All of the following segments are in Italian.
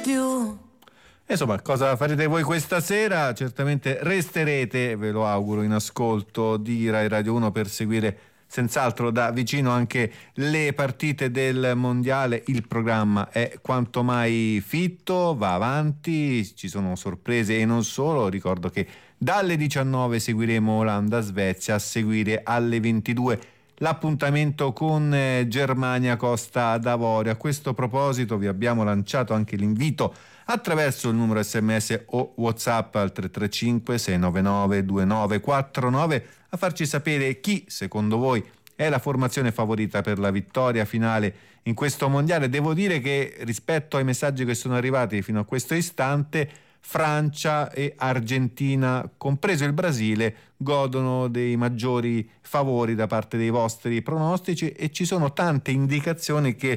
più. Insomma, cosa farete voi questa sera? Certamente resterete, ve lo auguro, in ascolto di Rai Radio 1 per seguire senz'altro da vicino anche le partite del mondiale. Il programma è quanto mai fitto, va avanti, ci sono sorprese e non solo. Ricordo che dalle 19 seguiremo Olanda-Svezia, a seguire alle 22 l'appuntamento con Germania-Costa d'Avorio. A questo proposito vi abbiamo lanciato anche l'invito attraverso il numero SMS o WhatsApp al 335 699 2949 a farci sapere chi secondo voi è la formazione favorita per la vittoria finale in questo mondiale. Devo dire che rispetto ai messaggi che sono arrivati fino a questo istante, Francia e Argentina, compreso il Brasile, godono dei maggiori favori da parte dei vostri pronostici, e ci sono tante indicazioni che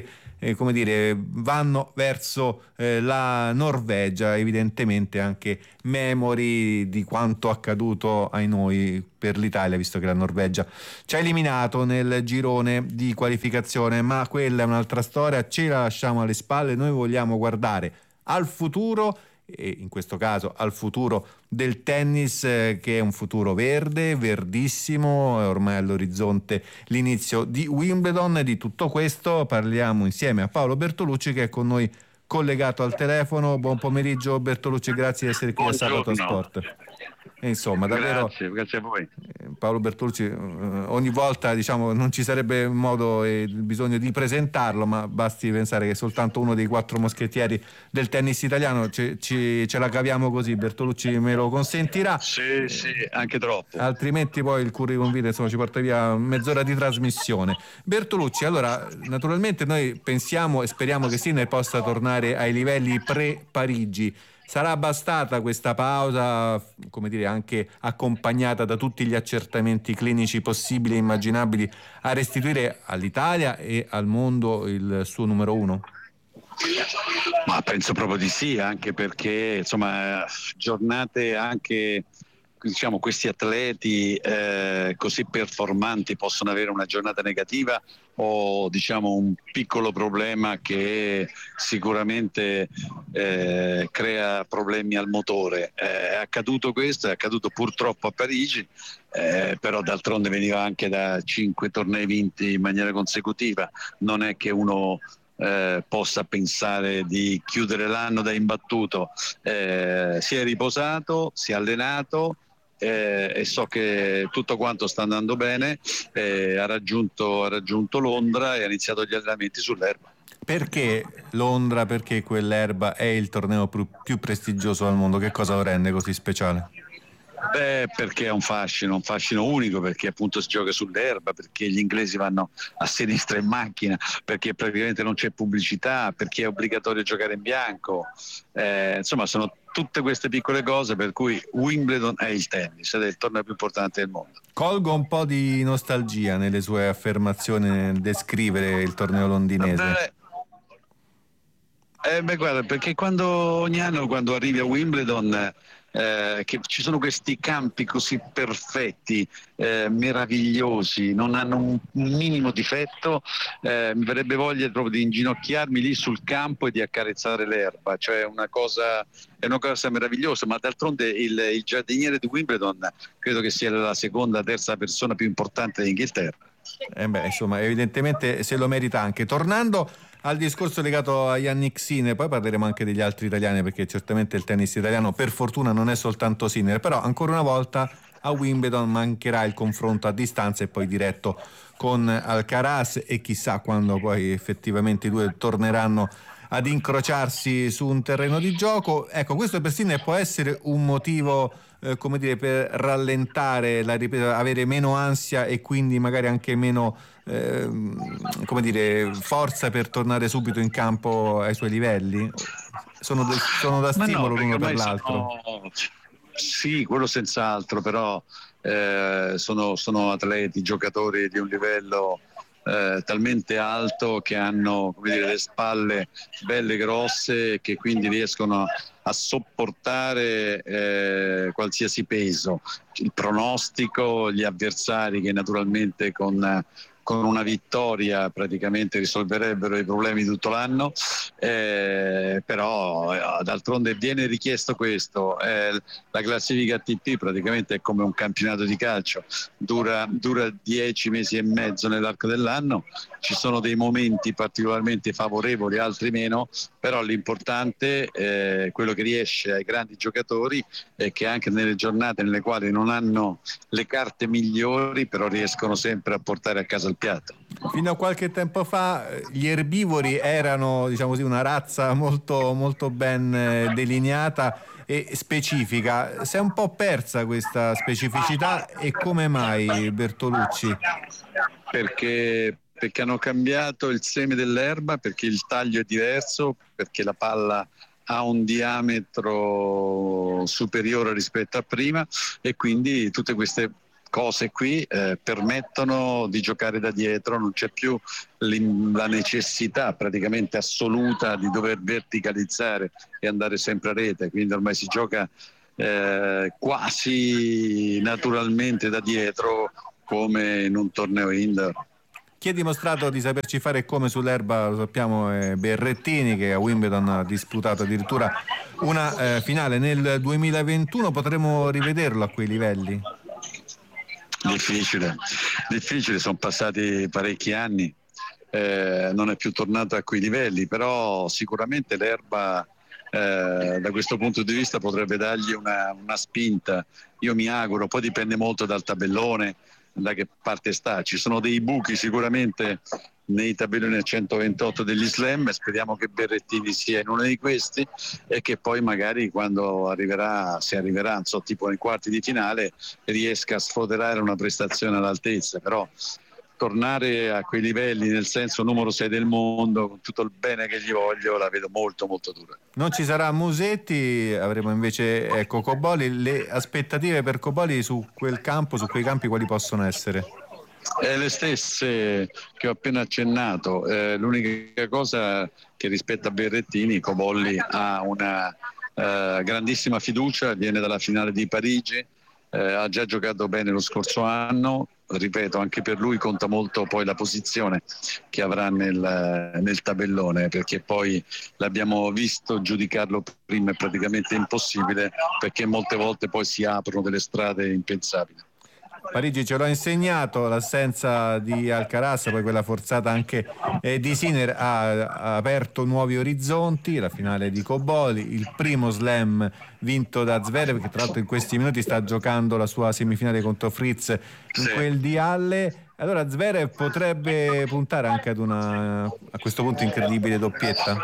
vanno verso la Norvegia, evidentemente anche memori di quanto accaduto ai noi per l'Italia, visto che la Norvegia ci ha eliminato nel girone di qualificazione. Ma quella è un'altra storia, ce la lasciamo alle spalle. Noi vogliamo guardare al futuro, e in questo caso al futuro del tennis, che è un futuro verde, verdissimo, è ormai all'orizzonte l'inizio di Wimbledon. E di tutto questo parliamo insieme a Paolo Bertolucci, che è con noi collegato al telefono. Buon pomeriggio Bertolucci, grazie di essere qui a Sabato Sport. E insomma, davvero grazie a voi. Paolo Bertolucci, ogni volta non ci sarebbe modo e bisogno di presentarlo, ma basti pensare che è soltanto uno dei 4 moschettieri del tennis italiano. Ce la caviamo così, Bertolucci me lo consentirà? Sì, anche troppo. Altrimenti poi il curriculum vitae ci porta via mezz'ora di trasmissione. Bertolucci, allora, naturalmente noi pensiamo e speriamo che Sinner possa tornare ai livelli pre-Parigi. Sarà bastata questa pausa, anche accompagnata da tutti gli accertamenti clinici possibili e immaginabili, a restituire all'Italia e al mondo il suo numero 1? Ma penso proprio di sì, anche perché giornate anche questi atleti così performanti possono avere una giornata negativa o un piccolo problema che sicuramente crea problemi al motore. È accaduto questo, è accaduto purtroppo a Parigi, però d'altronde veniva anche da 5 tornei vinti in maniera consecutiva. Non è che uno possa pensare di chiudere l'anno da imbattuto. Si è riposato, si è allenato, e so che tutto quanto sta andando bene. Ha raggiunto Londra e ha iniziato gli allenamenti sull'erba. Perché Londra? Perché quell'erba è il torneo più prestigioso al mondo? Che cosa lo rende così speciale? Perché è un fascino unico, perché appunto si gioca sull'erba, perché gli inglesi vanno a sinistra in macchina, perché praticamente non c'è pubblicità, perché è obbligatorio giocare in bianco. Sono tutte queste piccole cose per cui Wimbledon è il tennis ed è il torneo più importante del mondo. Colgo un po' di nostalgia nelle sue affermazioni nel descrivere il torneo londinese. Guarda, perché ogni anno quando arrivi a Wimbledon, che ci sono questi campi così perfetti, meravigliosi, non hanno un minimo difetto, mi verrebbe voglia proprio di inginocchiarmi lì sul campo e di accarezzare l'erba. Cioè è una cosa meravigliosa, ma d'altronde il giardiniere di Wimbledon credo che sia la seconda, terza persona più importante d'Inghilterra. Evidentemente se lo merita anche. Tornando al discorso legato a Jannik Sinner, poi parleremo anche degli altri italiani, perché certamente il tennis italiano per fortuna non è soltanto Sinner, però ancora una volta a Wimbledon mancherà il confronto a distanza e poi diretto con Alcaraz, e chissà quando poi effettivamente i due torneranno ad incrociarsi su un terreno di gioco. Ecco, questo per Sinner può essere un motivo per rallentare la ripresa, avere meno ansia e quindi magari anche meno forza per tornare subito in campo ai suoi livelli? Sono da stimolo l'uno per l'altro. Sì, quello senz'altro, però sono atleti, giocatori di un livello talmente alto che hanno le spalle belle grosse e che quindi riescono a sopportare qualsiasi peso, il pronostico, gli avversari che naturalmente con con una vittoria praticamente risolverebbero i problemi di tutto l'anno, però d'altronde viene richiesto questo. La classifica ATP praticamente è come un campionato di calcio, dura 10 mesi e mezzo nell'arco dell'anno, ci sono dei momenti particolarmente favorevoli, altri meno, però l'importante è quello che riesce ai grandi giocatori è che anche nelle giornate nelle quali non hanno le carte migliori, però riescono sempre a portare a casa il piatto. Fino a qualche tempo fa gli erbivori erano, diciamo così, una razza molto, molto ben delineata e specifica. Si è un po' persa questa specificità, e come mai, Bertolucci? Perché hanno cambiato il seme dell'erba, perché il taglio è diverso, perché la palla ha un diametro superiore rispetto a prima, e quindi tutte queste cose qui permettono di giocare da dietro, non c'è più la necessità praticamente assoluta di dover verticalizzare e andare sempre a rete, quindi ormai si gioca quasi naturalmente da dietro, come in un torneo indoor. Chi ha dimostrato di saperci fare come sull'erba, lo sappiamo, è Berrettini, che a Wimbledon ha disputato addirittura una finale nel 2021. Potremo rivederlo a quei livelli? Difficile, sono passati parecchi anni, non è più tornato a quei livelli, però sicuramente l'erba da questo punto di vista potrebbe dargli una spinta. Io mi auguro, poi dipende molto dal tabellone, da che parte sta, ci sono dei buchi sicuramente nei tabelloni a 128 degli slam, speriamo che Berrettini sia in uno di questi e che poi magari quando arriverà, se arriverà insomma, tipo nei quarti di finale, riesca a sfoderare una prestazione all'altezza, però tornare a quei livelli nel senso numero 6 del mondo, con tutto il bene che gli voglio, la vedo molto molto dura. Non ci sarà Musetti, avremo invece Cobolli. Le aspettative per Cobolli su quel campo, su quei campi, quali possono essere? Le stesse che ho appena accennato, l'unica cosa che rispetto a Berrettini, Cobolli ha una grandissima fiducia, viene dalla finale di Parigi, ha già giocato bene lo scorso anno, ripeto, anche per lui conta molto poi la posizione che avrà nel tabellone, perché poi l'abbiamo visto, giudicarlo prima è praticamente impossibile, perché molte volte poi si aprono delle strade impensabili. Parigi ce l'ha insegnato, l'assenza di Alcaraz, poi quella forzata anche di Sinner ha aperto nuovi orizzonti, la finale di Cobolli, il primo slam vinto da Zverev, che tra l'altro in questi minuti sta giocando la sua semifinale contro Fritz in quel di Halle. Allora Zverev potrebbe puntare anche ad una, a questo punto, incredibile doppietta?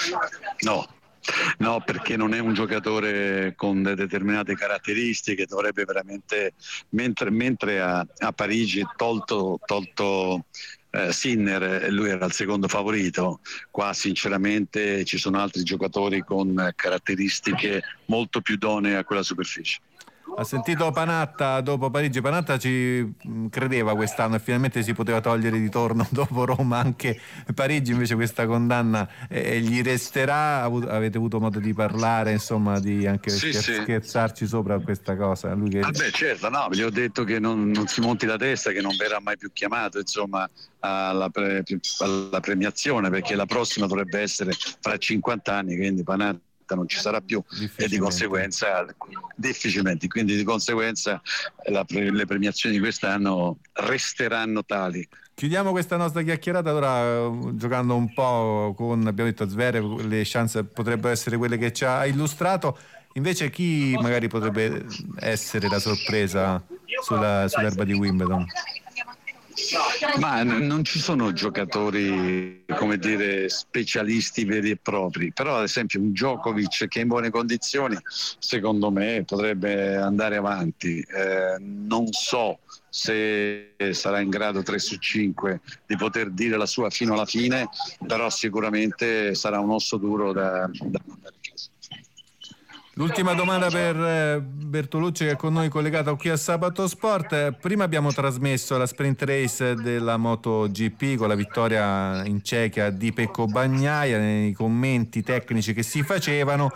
No, perché non è un giocatore con determinate caratteristiche, dovrebbe veramente, mentre a Parigi tolto Sinner, lui era il secondo favorito, qua sinceramente ci sono altri giocatori con caratteristiche molto più idonee a quella superficie. Ha sentito Panatta dopo Parigi. Panatta ci credeva quest'anno e finalmente si poteva togliere di torno dopo Roma anche Parigi, invece questa condanna gli resterà. Avete avuto modo di parlare, insomma, di anche scherzarci sopra questa cosa? Lui che... Vabbè, certo, no, gli ho detto che non si monti la testa, che non verrà mai più chiamato, insomma, alla premiazione, perché la prossima dovrebbe essere fra 50 anni, quindi Panatta non ci sarà più e di conseguenza difficilmente, quindi di conseguenza le premiazioni di quest'anno resteranno tali. Chiudiamo questa nostra chiacchierata allora giocando un po' con, abbiamo detto, Zverev, le chance potrebbero essere quelle che ci ha illustrato, invece chi magari potrebbe essere la sorpresa sull'erba di Wimbledon? Ma non ci sono giocatori, come dire, specialisti veri e propri, però ad esempio un Djokovic che è in buone condizioni secondo me potrebbe andare avanti, non so se sarà in grado 3 su 5 di poter dire la sua fino alla fine, però sicuramente sarà un osso duro da mandare a casa. L'ultima domanda per Bertolucci, che è con noi collegato qui a Sabato Sport. Prima abbiamo trasmesso la sprint race della MotoGP con la vittoria in Cechia di Pecco Bagnaia, nei commenti tecnici che si facevano.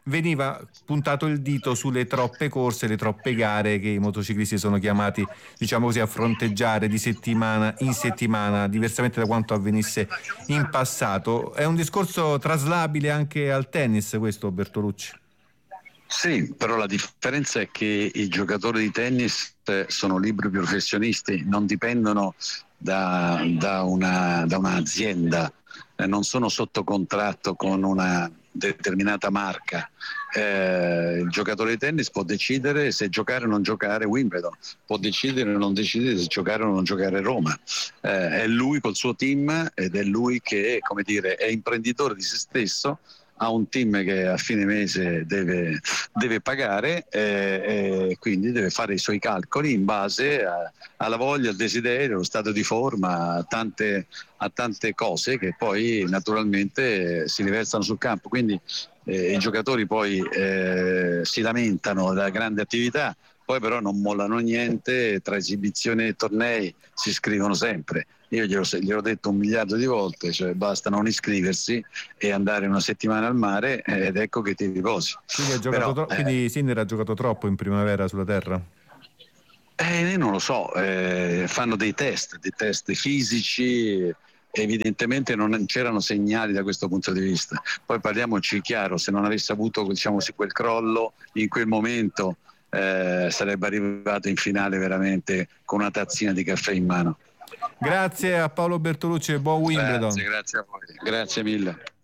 veniva puntato il dito sulle troppe corse, le troppe gare che i motociclisti sono chiamati, diciamo così, a fronteggiare di settimana in settimana, diversamente da quanto avvenisse in passato. È un discorso traslabile anche al tennis, questo, Bertolucci? Sì, però la differenza è che i giocatori di tennis sono liberi professionisti, non dipendono da un'azienda, non sono sotto contratto con una determinata marca. Il giocatore di tennis può decidere se giocare o non giocare Wimbledon, può decidere o non decidere se giocare o non giocare Roma. È lui col suo team ed è lui che, come dire, è imprenditore di se stesso, ha un team che a fine mese deve pagare e quindi deve fare i suoi calcoli in base alla voglia, al desiderio, allo stato di forma, a tante cose che poi naturalmente si riversano sul campo. Quindi i giocatori poi si lamentano della grande attività, poi però non mollano niente, tra esibizioni e tornei si iscrivono sempre. Io gliel'ho detto 1 miliardo di volte, cioè basta non iscriversi e andare una settimana al mare ed ecco che ti riposi. Quindi Sinner ha giocato troppo in primavera sulla terra? Non lo so, fanno dei test fisici, evidentemente non c'erano segnali da questo punto di vista. Poi parliamoci chiaro, se non avesse avuto, diciamo, quel crollo in quel momento sarebbe arrivato in finale veramente con una tazzina di caffè in mano. Grazie a Paolo Bertolucci e buon Wimbledon. Grazie a voi, grazie mille.